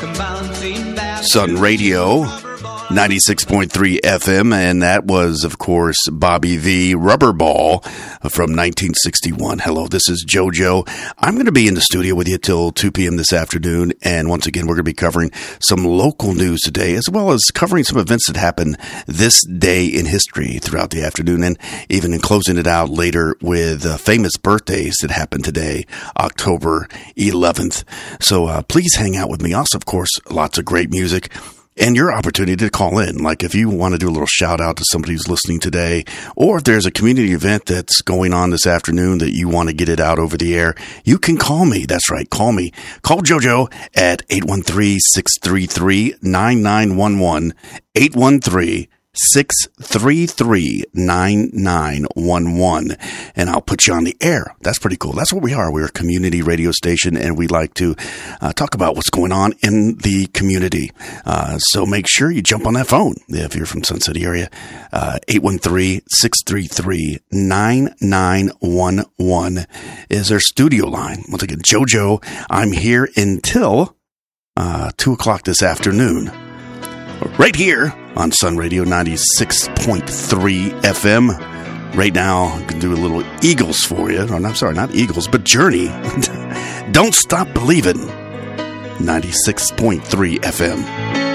Sun Radio, 96.3 FM, and that was, of course, Bobby V. Rubberball from 1961. Hello, this is JoJo. I'm going to be in the studio with you till 2 p.m. this afternoon, and once again, we're going to be covering some local news today, as well as covering some events that happened this day in history throughout the afternoon, and even in closing it out later with famous birthdays that happened today, October 11th. So please hang out with me. Also, of course, lots of great music. And your opportunity to call in, like if you want to do a little shout out to somebody who's listening today, or if there's a community event that's going on this afternoon that you want to get it out over the air, you can call me. That's right. Call me. Call JoJo at 813-633-9911, 813-633-9911, and I'll put you on the air. That's pretty cool. That's what we are. We're a community radio station, and we like to talk about what's going on in the community. So make sure you jump on that phone if you're from Sun City area. 813-633-9911 is our studio line. Once again, JoJo, I'm here until 2 o'clock this afternoon. Right here on Sun Radio 96.3 FM. Right now, I'm going to do a little Eagles for you. Oh, I'm sorry, not Eagles, but Journey. Don't Stop Believin'. 96.3 FM.